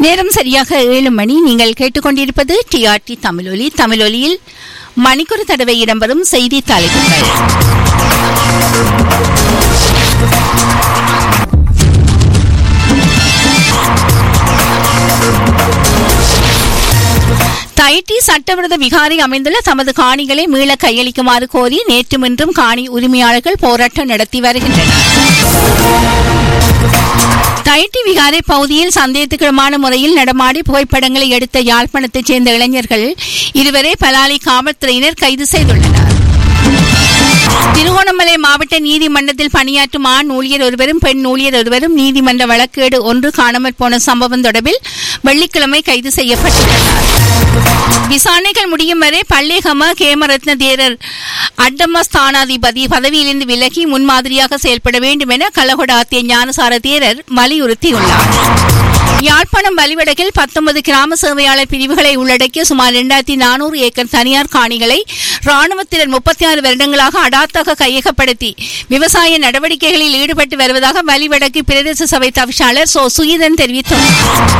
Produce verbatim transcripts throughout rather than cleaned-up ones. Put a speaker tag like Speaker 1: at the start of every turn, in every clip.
Speaker 1: நேரம் சரியாக ஏழு மணி. நீங்கள் கேட்டுக்கொண்டிருப்பது டிஆர்டி தமிழொலி. தமிழொலியில் மணிக்கொரு தடவை இடம்பெறும் செய்தி தலைப்புகள். தைட்டி சட்டவிரோத விகாரை அமைந்துள்ள தமது காணிகளை மீள கையளிக்குமாறு கோரி நேற்று இன்றும் காணி உரிமையாளர்கள் போராட்டம் நடத்தி வருகின்றனர். தைட்டி விகாரை பகுதியில் சந்தேகத்துக்கிடமான முறையில் நடமாடி புகைப்படங்களை எடுத்த யாழ்ப்பாணத்தைச் சேர்ந்த இளைஞர்கள் இருவரை பலாலி காவல்துறையினர் கைது செய்துள்ளனர். திருகோணமலை மாவட்ட நீதிமன்றத்தில் பணியாற்றும் ஆண் ஊழியர் ஒருவரும் பெண் ஊழியர் ஒருவரும் நீதிமன்ற வழக்கேடு ஒன்று காணாமற் போன சம்பவம் தொடர்பில் வெள்ளிக்கிழமை கைது செய்யப்பட்டுள்ளனர். விசாரணைகள் முடியும் வரை பல்லேகம கேமரத்ன தேரர் அட்டம ஸ்தானாதிபதி பதவியிலிருந்து விலகி முன்மாதிரியாக செயல்பட வேண்டும் என கலகொட ஆத்திய ஞானசார தேரர் வலியுறுத்தியுள்ளார். யாழ்ப்பாணம் வலிவடக்கில் பத்தொன்பது கிராம சேவையாளர் பிரிவுகளை உள்ளடக்கிய சுமார் இரண்டாயிரத்தி நானூறு ஏக்கர் தனியார் காணிகளை ராணுவத்தினர் முப்பத்தி ஆறு வருடங்களாக அடாத்தாக கையகப்படுத்தி விவசாய நடவடிக்கைகளில் ஈடுபட்டு வருவதாக வலிவடக்கு பிரதேச சபை தவிசாளர் சோ சுயிதன் தெரிவித்துள்ளார்.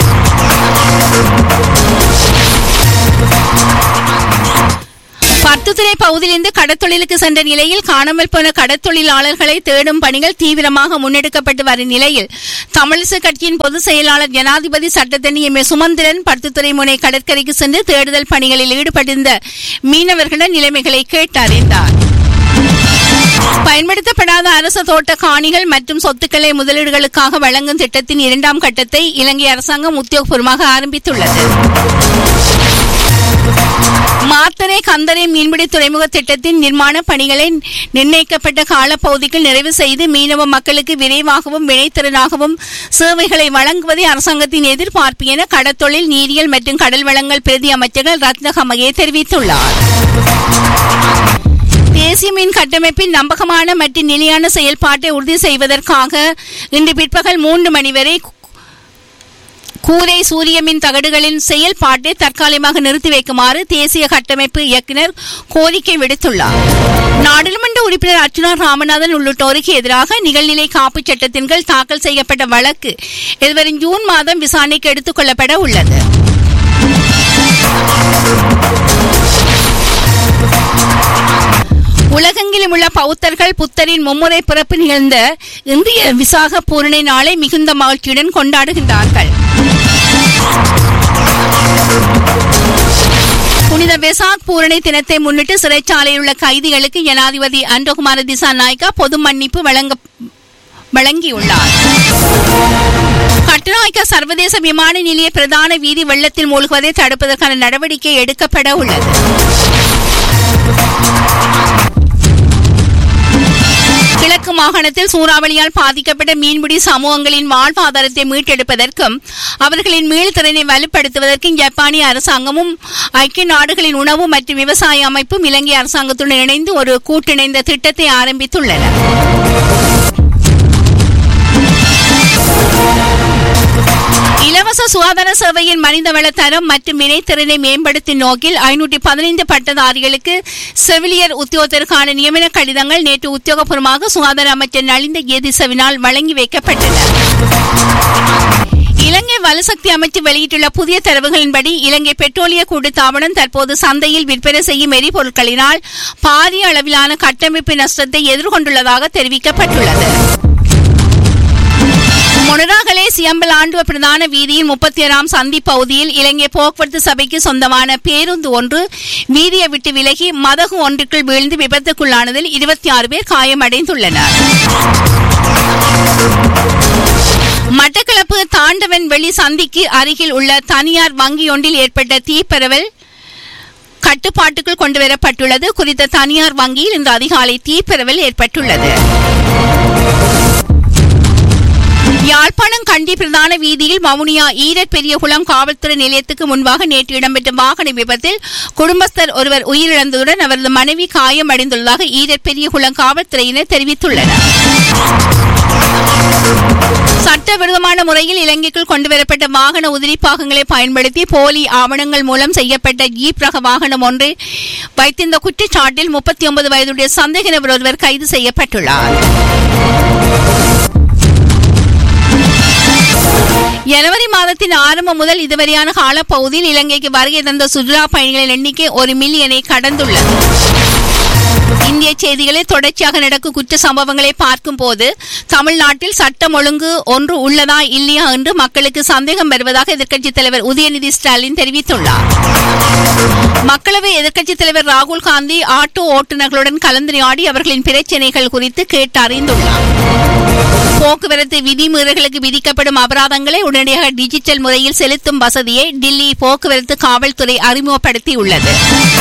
Speaker 1: பத்துத்துறை பகுதியிலிருந்து கடற்தொழிலுக்கு சென்ற நிலையில் காணாமல் போன கடற்தொழிலாளர்களை தேடும் பணிகள் தீவிரமாக முன்னெடுக்கப்பட்டு வரும் நிலையில் தமிழிசை கட்சியின் பொதுச் செயலாளர் ஜனாதிபதி சட்டத்தரணி எம் ஏ சுமந்திரன் பத்துத்துறை முனை கடற்கரைக்கு சென்று தேடுதல் பணிகளில் ஈடுபட்டிருந்த மீனவர்களிடம் நிலைமைகளை கேட்டறிந்தார். பயன்படுத்தப்படாத அரசு தோட்ட காணிகள் மற்றும் சொத்துக்களை முதலீடுகளுக்காக வழங்கும் திட்டத்தின் இரண்டாம் கட்டத்தை இலங்கை அரசாங்கம் உத்தியோகபூர்வமாக ஆரம்பித்துள்ளது. மாத்தரை கந்தரை மீன்பிடி துறைமுக திட்டத்தின் நிர்மாண பணிகளை நிர்ணயிக்கப்பட்ட காலப்பகுதிக்கு நிறைவு செய்து மீனவ மக்களுக்கு விரைவாகவும் வினைத்திறனாகவும் சேவைகளை வழங்குவதே அரசாங்கத்தின் எதிர்பார்ப்பு என கடற்தொழில் நீரியல் மற்றும் கடல் வளங்கள் பிரதி அமைச்சர்கள் ரத்னகமகே தெரிவித்துள்ளார். தேசிய மீன் கட்டமைப்பின் நம்பகமான மற்றும் நிலையான செயல்பாட்டை உறுதி செய்வதற்காக இன்று பிற்பகல் மூன்று மணி வரை கூரை சூரிய மின் தகடுகளின் செயல்பாட்டை தற்காலிகமாக நிறுத்தி வைக்குமாறு தேசிய கட்டமைப்பு இயக்குநர் கோரிக்கை விடுத்துள்ளார். நாடாளுமன்ற உறுப்பினர் அர்ச்சுனா ராமநாதன் உள்ளிட்டோருக்கு எதிராக நிகழ்நிலை காப்பு சட்டத்தின் கீழ் தாக்கல் செய்யப்பட்ட வழக்கு எதிர்வரும் ஜூன் மாதம் விசாரணைக்கு எடுத்துக் கொள்ளப்பட உள்ளது. உலகெங்கிலும் உள்ள பௌத்தர்கள் புத்தரின் மும்முறை பிறப்பு நிகழ்ந்த இந்திய விசாக பூரணை நாளை மிகுந்த மகிழ்ச்சியுடன் கொண்டாடுகின்றார்கள். புனித வெசாக் பூரணை தினத்தை முன்னிட்டு சிறைச்சாலையில் உள்ள கைதிகளுக்கு ஜனாதிபதி அன்றகுமார திசா நாயக்கா பொது மன்னிப்பு வழங்க வழங்கியுள்ளார். கட்டுநாயக்க சர்வதேச விமான நிலைய பிரதான வீதி வெள்ளத்தில் மூழ்குவதை தடுப்பதற்கான நடவடிக்கை எடுக்கப்பட உள்ளது. கிழக்கு மாகாணத்தில் சூறாவளியால் பாதிக்கப்பட்ட மீன்பிடி சமூகங்களின் வாழ்வாதாரத்தை மீட்டெடுப்பதற்கும் அவர்களின் மீள்திறனை வலுப்படுத்துவதற்கும் ஜப்பானிய அரசாங்கமும் ஐக்கிய நாடுகளின் உணவு மற்றும் விவசாய அமைப்பும் இலங்கை அரசாங்கத்துடன் இணைந்து ஒரு கூட்டிணைந்த திட்டத்தை ஆரம்பித்துள்ளன. இலவச சுகாதார சேவையின் மனிதவள தரம் மற்றும் வினைத்திறனை மேம்படுத்தும் நோக்கில் ஐநூற்றி பதினைந்து பட்டதாரிகளுக்கு செவிலியர் உத்தியோகத்திற்கான நியமன கடிதங்கள் நேற்று உத்தியோகபூர்வமாக சுகாதார அமைச்சர் நலிந்த ஏதிசவினால் வழங்கி வைக்கப்பட்டன. இலங்கை வலுசக்தி அமைச்சு வெளியிட்டுள்ள புதிய தரவுகளின்படி இலங்கை பெட்ரோலிய கூட்டுத்தாபனம் தற்போது சந்தையில் விற்பனை செய்யும் எரிபொருட்களினால் பாரிய அளவிலான கட்டமைப்பு நஷ்டத்தை எதிர்கொண்டுள்ளதாக தெரிவிக்கப்பட்டுள்ளது. மொனராகலே சியம்பல் ஆண்டுவ பிரதான வீதியின் முப்பத்தி ஏழாம் சந்தி பகுதியில் இலங்கை போக்குவரத்து சபைக்கு சொந்தமான பேருந்து ஒன்று வீதியை விட்டு விலகி மதகு ஒன்றுக்குள் வீழ்ந்து விபத்துக்குள்ளானதில் இருபத்தி ஆறு பேர் காயமடைந்துள்ளனர். மட்டக்களப்பு தாண்டவன் வெளி சந்திக்கு அருகில் உள்ள தனியார் வங்கியொன்றில் ஏற்பட்ட தீப்பரவல் கட்டுப்பாட்டுக்குள் கொண்டுவரப்பட்டுள்ளது. குறித்த தனியார் வங்கியில் இன்று அதிகாலை தீப்பரவல் ஏற்பட்டுள்ளது. யாழ்ப்பாணம் கண்டி பிரதான வீதியில் வவுனியா ஈரட் பெரியகுளம் காவல்துறை நிலையத்துக்கு முன்பாக நேற்று இடம்பெற்ற வாகன விபத்தில் குடும்பஸ்தர் ஒருவர் உயிரிழந்ததுடன் அவரது மனைவி காயமடைந்துள்ளதாக ஈரட் பெரியகுளம் காவல்துறையினர் தெரிவித்துள்ளனர். சட்டவிரோதமான முறையில் இலங்கைக்குள் கொண்டுவரப்பட்ட வாகன உதிரி பாகங்களை பயன்படுத்தி போலி ஆவணங்கள் மூலம் செய்யப்பட்ட ஜீப் ரக வாகனம் ஒன்றை வைத்திருந்த குற்றச்சாட்டில் முப்பத்தி ஒன்பது வயதுடைய சந்தேக நபர் ஒருவர் கைது செய்யப்பட்டுள்ளார். ஜனவரி மாதத்தின் ஆரம்பம் முதல் இதுவரையான காலப்பகுதியில் இலங்கைக்கு வருகை தந்த சுற்றுலா பயணிகளின் எண்ணிக்கை ஒரு மில்லியனை கடந்துள்ளது. இந்திய செய்திகளில் தொடர்ச்சியாக நடக்கும் குற்ற சம்பவங்களை பார்க்கும் போது தமிழ்நாட்டில் சட்டம் ஒழுங்கு ஒன்று உள்ளதா இல்லையா என்று மக்களுக்கு சந்தேகம் வருவதாக எதிர்க்கட்சித் தலைவர் உதயநிதி ஸ்டாலின் தெரிவித்துள்ளார். மக்களவை எதிர்க்கட்சித் தலைவர் ராகுல் காந்தி ஆட்டோ ஓட்டுநர்களுடன் கலந்துரையாடி அவர்களின் பிரச்சினைகள் குறித்து கேட்டறிந்துள்ளார். போக்குவரத்து விதிமீறல்களுக்கு விதிக்கப்படும் அபராதங்களை உடனடியாக டிஜிட்டல் முறையில் செலுத்தும் வசதியை டில்லி போக்குவரத்து காவல்துறை அறிமுகப்படுத்தியுள்ளது.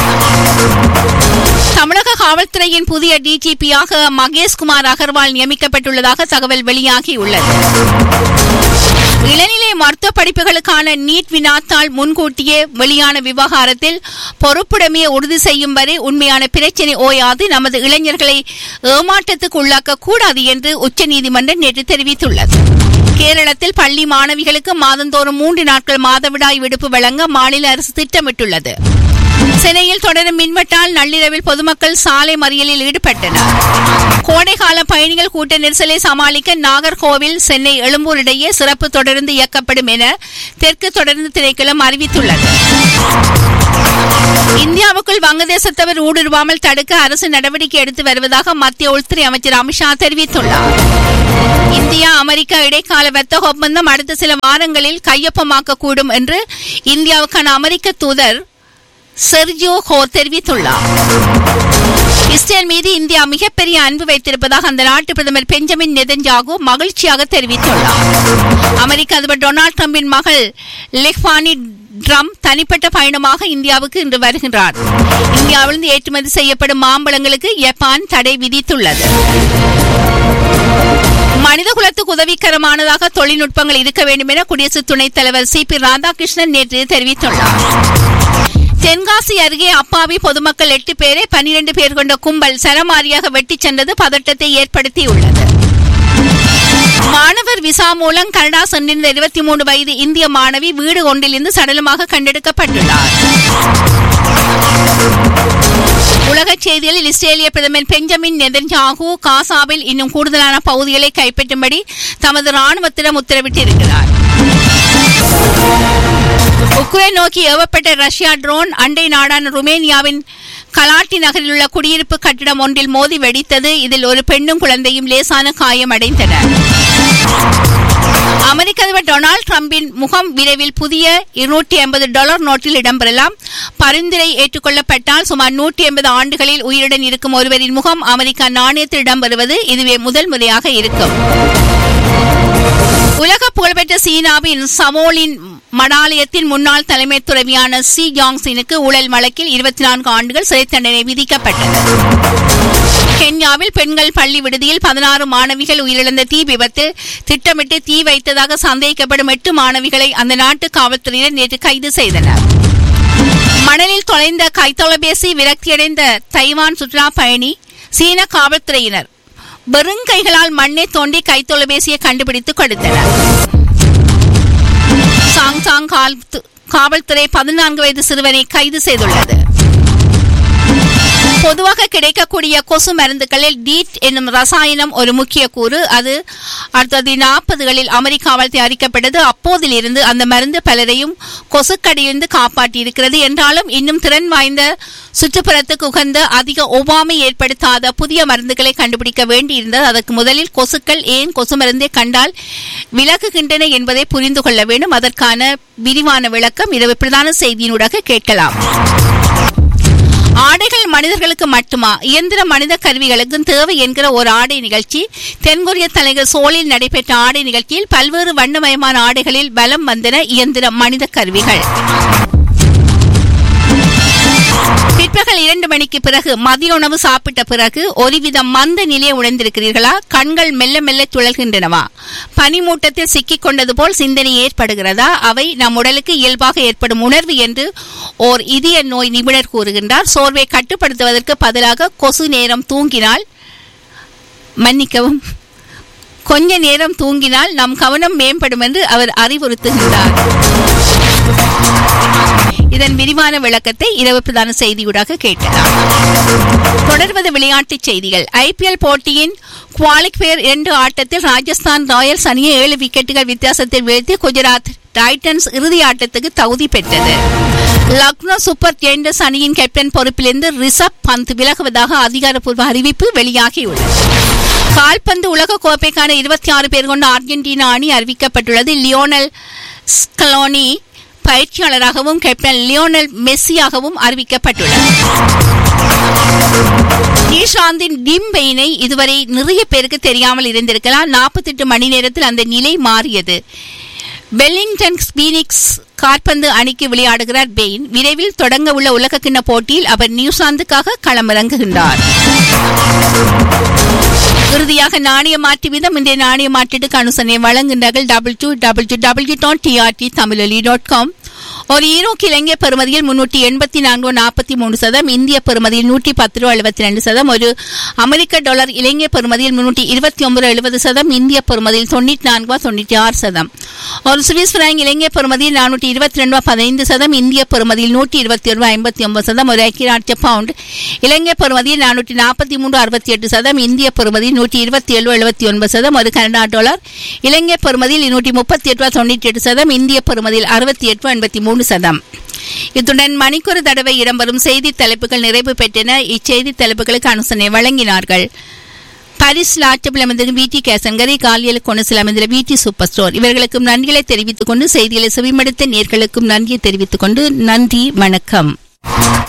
Speaker 1: தமிழக காவல்துறையின் புதிய டிஜிபியாக மகேஷ்குமார் அகர்வால் நியமிக்கப்பட்டுள்ளதாக தகவல் வெளியாகியுள்ளது. இளநிலை மருத்துவ படிப்புகளுக்கான நீட் வினாத்தாள் முன்கூட்டியே வெளியான விவகாரத்தில் பொறுப்புடைமையை உறுதி செய்யும் வரை உண்மையான பிரச்சினை ஓயாது, நமது இளைஞர்களை ஏமாற்றத்துக்கு உள்ளாக்க கூடாது என்று உச்சநீதிமன்றம் நேற்று தெரிவித்துள்ளது. கேரளத்தில் பள்ளி மாணவிகளுக்கு மாதந்தோறும் மூன்று நாட்கள் மாதவிடாய் விடுப்பு வழங்க மாநில அரசு திட்டமிட்டுள்ளது. சென்னையில் தொடரும் மின்வெட்டால் நள்ளிரவில் பொதுமக்கள் சாலை மறியலில் ஈடுபட்டனர். கோடைகால பயணிகள் கூட்ட நெரிசலை சமாளிக்க நாகர்கோவில் சென்னை எழும்பூர் இடையே சிறப்பு தொடர்ந்து இயக்கப்படும் என தெற்கு தொடர்ந்து திணைக்களம் அறிவித்துள்ளது. இந்தியாவுக்குள் வங்கதேசத்தவர் ஊடுருவாமல் தடுக்க அரசு நடவடிக்கை எடுத்து வருவதாக மத்திய உள்துறை அமைச்சர் அமித்ஷா தெரிவித்துள்ளார். இந்தியா அமெரிக்கா இடைக்கால வர்த்தக ஒப்பந்தம் அடுத்த சில வாரங்களில் கையொப்பமாக்கக்கூடும் என்று இந்தியாவுக்கான அமெரிக்க தூதர் செர்ஜியோ ஹோர் தெரிவித்துள்ளார். இஸ்ரேல் மீது இந்தியா மிகப்பெரிய அன்பு வைத்திருப்பதாக அந்த நாட்டு பிரதமர் பெஞ்சமின் நெதன்யாகு மகிழ்ச்சியாக தெரிவித்துள்ளார். அமெரிக்க அதிபர் டொனால்டு டிரம்பின் மகள் லெஹ்வானி ட்ரம்ப் தனிப்பட்ட பயணமாக இந்தியாவுக்கு இன்று வருகின்றார். இந்தியாவிலிருந்து ஏற்றுமதி செய்யப்படும் மாம்பழங்களுக்கு ஜப்பான் தடை விதித்துள்ளது. மனிதகுலத்துக்கு உதவிகரமானதாக தொழில்நுட்பங்கள் இருக்க வேண்டும் என குடியரசு துணைத் தலைவர் சி பி ராதாகிருஷ்ணன் நேற்று தெரிவித்துள்ளார். தென்காசி அருகே அப்பாவி பொதுமக்கள் எட்டு பேரை பனிரெண்டு பேர் கொண்ட கும்பல் சரமாரியாக வெட்டிச் சென்றது பதட்டத்தை ஏற்படுத்தியுள்ளது. மாணவர் விசா மூலம் கனடா சென்றிருந்த இருபத்தி மூன்று வயது இந்திய மாணவி வீடு ஒன்றிலிருந்து சடலமாக கண்டெடுக்கப்பட்டுள்ளார். உலக செய்திகளில் இஸ்ரேலிய பிரதமர் பெஞ்சமின் நெதன்யாகு காசாவில் இன்னும் கூடுதலான பகுதிகளை கைப்பற்றும்படி தமது ராணுவத்திடம் உத்தரவிட்டிருக்கிறார். உக்ரைன் நோக்கி ஏவப்பட்ட ரஷ்யா ட்ரோன் அண்டை நாடான ருமேனியாவின் கலாட்டி நகரில் உள்ள குடியிருப்பு கட்டிடம் ஒன்றில் மோதி வெடித்தது. இதில் ஒரு பெண்ணும் குழந்தையும் லேசான காயம் அடைந்தனர். அமெரிக்க அதிபர் டொனால்டு டிரம்பின் முகம் விரைவில் புதிய இருநூற்றி ஐம்பது டாலர் நோட்டில் இடம்பெறலாம். பரிந்துரை ஏற்றுக்கொள்ளப்பட்டால் சுமார் நூற்றி ஐம்பது ஆண்டுகளில் உயிருடன் இருக்கும் ஒருவரின் முகம் அமெரிக்கா நாணயத்தில் இடம்பெறுவது இதுவே முதல் முறையாக இருக்கும். உலக புகழ்பெற்ற சீனாவின் சமோலின் மடாலயத்தின் முன்னாள் தலைமை துறவியான சி ஜாங்சினுக்கு ஊழல் வழக்கில் இருபத்தி நான்கு ஆண்டுகள் சிறை தண்டனை விதிக்கப்பட்டது. கென்யாவில் பெண்கள் பள்ளி விடுதியில் பதினாறு மாணவிகள் உயிரிழந்த தீ விபத்து திட்டமிட்டு தீ வைத்ததாக சந்தேகிக்கப்படும் எட்டு மாணவிகளை அந்த நாட்டு காவல்துறையினர் நேற்று கைது செய்தனர். மணலில் தொலைந்த கைத்தொலைபேசி விரக்தியடைந்த தைவான் சுற்றுலா பயணி சீன காவல்துறையினர் வெறுங்கைகளால் மண்ணை தோண்டி கைத்தொலைபேசியை கண்டுபிடித்து கொடுத்தனர். சாங்சாங் காவல்துறை பதினான்கு வயது சிறுவனை கைது செய்துள்ளது. பொதுவாக கிடைக்கக்கூடிய கொசு மருந்துகளில் டீட் என்னும் ரசாயனம் ஒரு முக்கிய கூறு. அது அடுத்த நாற்பதுகளில் அமெரிக்காவால் தயாரிக்கப்பட்டது. அப்போதிலிருந்து அந்த மருந்து பலரையும் கொசுக்கடியிலிருந்து காப்பாற்றியிருக்கிறது. என்றாலும் இன்னும் திறன் வாய்ந்த சுற்றுப்புறத்துக்கு உகந்த அதிக ஒவ்வாமை ஏற்படுத்தாத புதிய மருந்துகளை கண்டுபிடிக்க வேண்டியிருந்தது. அதற்கு முதலில் கொசுக்கள் ஏன் கொசு மருந்தை கண்டால் விலகுகின்றன என்பதை புரிந்து கொள்ள வேண்டும். அதற்கான விரிவான விளக்கம் இரவு பிரதான செய்தியினூடாக கேட்கலாம். ஆடைகள் மனிதர்களுக்கு மட்டுமா, இயந்திர மனித கருவிகளுக்கும் தேவை என்கிற ஒரு ஆடை நிகழ்ச்சி தென்கொரிய தலைநகர் சோலில் நடைபெற்ற ஆடை நிகழ்ச்சியில் பல்வேறு வண்ணமயமான ஆடைகளில் பலம் வந்தன இயந்திர மனித கருவிகள். பிற்பகல் இரண்டு மணிக்கு பிறகு மதிய உணவு சாப்பிட்ட பிறகு ஒருவித மந்த நிலையை உணர்ந்திருக்கிறீர்களா? கண்கள் மெல்ல மெல்ல துழல்கின்றனவா? பனிமூட்டத்தில் சிக்கிக் கொண்டது போல் சிந்தனை ஏற்படுகிறதா? அவை நம் உடலுக்கு இயல்பாக ஏற்படும் உணர்வு என்று ஓர் இதய நோய் நிபுணர் கூறுகின்றார். சோர்வை கட்டுப்படுத்துவதற்கு பதிலாக கொசு நேரம் தூங்கினால் மன்னிக்கவும் கொஞ்ச நேரம் தூங்கினால் நம் கவனம் மேம்படும் என்று அவர் அறிவுறுத்துகின்றார். இதன் விரிவான விளக்கத்தை இரவு பிரதான செய்தியூடாக கேட்கலாம். தொடர்வது விளையாட்டுச் செய்திகள். ஐபிஎல் போட்டியின் குவாலிஃபயர் இரண்டு ஆட்டத்தில் ராஜஸ்தான் ராயல்ஸ் அணியை ஏழு விக்கெட்டுகள் வித்தியாசத்தில் வீழ்த்தி குஜராத் டைட்டன்ஸ் இறுதி ஆட்டத்துக்கு தகுதி பெற்றது. லக்னோ சூப்பர் ஜெயின்ஸ் அணியின் கேப்டன் பொறுப்பிலிருந்து ரிஷப் பந்த் விலகுவதாக அதிகாரப்பூர்வ அறிவிப்பு வெளியாகியுள்ளது. கால்பந்து உலக கோப்பைக்கான இருபத்தி ஆறு பேர் கொண்ட அர்ஜென்டினா அணி அறிவிக்கப்பட்டுள்ளது. லியோனல் ஸ்கலோனி பயிற்சியாளராகவும் கேப்டன் லியோனல் மெஸ்ஸியாகவும் அறிவிக்கப்பட்டுள்ளது. நிஷாந்தின் டிம்பெயினை இதுவரை நிறைய பேருக்கு தெரியாமல் இருந்திருக்கலாம். நாற்பத்தி எட்டு மணி நேரத்தில் அந்த நிலை மாறியது. வெல்லிங்டன் பீனிக்ஸ் கால்பந்து அணிக்கு விளையாடுகிறார் பெயின். விரைவில் தொடங்க உள்ள உலகக்கிண்ண போட்டியில் அவர் நியூசிலாந்துக்காக களமிறங்குகின்றார். இறுதியாக நாணய மாற்று வீதம். இன்றைய நாணய மாற்றீட்டுக்கு அனுசரணை வழங்குகின்றார்கள். Double two double two double two dot TRT தமிழொலி டாட் காம். ஒரு ஈரோக்கு இலங்கை பெறுமதியில் முன்னூற்றி எண்பத்தி நான்கு நாற்பத்தி மூன்று சதம், இந்திய பெறுமதியில் நூற்றி பத்து ரூபா எழுபத்தி ரெண்டு சதம், ஒரு அமெரிக்க டாலர் இலங்கை பெறுமதியில் முன்னூற்றி இருபத்தி ஒன்பது எழுபது சதம், இந்திய பெறுமதியில் தொண்ணூற்றி நான்கு ரூபா தொண்ணூற்றி ஆறு சதம், ஒரு சுவிஸ் பிராங்க் இலங்கை பெறுமதியில் நானூற்றி இருபத்தி ரெண்டு ரூபா பதினைந்து சதம், இந்திய பெறுமதியில் நூற்றி இருபத்தி ரூபா ஐம்பத்தி ஒன்பது சதம், ஒரு ஐக்கிய ராஜ்ய பவுண்ட் இலங்கை பெறுமதியில் நானூற்றி நாற்பத்தி மூன்று அறுபத்தி எட்டு சதம், இந்திய பெறுமதியில் நூற்றி இருபத்தி ஏழு எழுபத்தி ஒன்பது சதம், ஒரு கனடா டாலர் இலங்கை பெறுமதியில் நூற்றி முப்பத்தி எட்டு ரூபா தொண்ணூற்றி எட்டு சதம், இந்திய பெறுமதியில் அறுபத்தி எட்டு ரூபா எண்பத்தி மூணு சதம். இத்துடன் மணிக்கொரு தடவை இடம்பெறும் செய்தி தலைப்புகள் நிறைவு பெற்றன. இச்செய்தி தலைப்புகளுக்கு அனுசரணை வழங்கினார்கள் பாரிஸ் லாட்டபில் அமைந்திருக்கும் வி டி கேசன்கரை, காலியல் கொனசில் அமைந்துள்ள வி டி சூப்பர் ஸ்டோர். இவர்களுக்கும் நன்றிகளை தெரிவித்துக் கொண்டு செய்திகளை செவிமடுத்த நேர்களுக்கும் நன்றியை தெரிவித்துக் கொண்டு நன்றி, வணக்கம்.